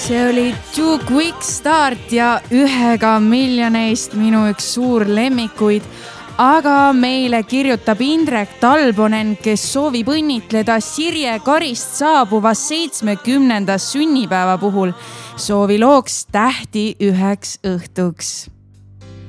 see oli Too Quick Start ja ühega miljoneist minu üks suur lemmikuid. Aga meile kirjutab Indrek Talbonen, kes soovib õnnitleda Sirje Karist saabuva 70. sünnipäeva puhul. Soovi looks Tähti üheks õhtuks.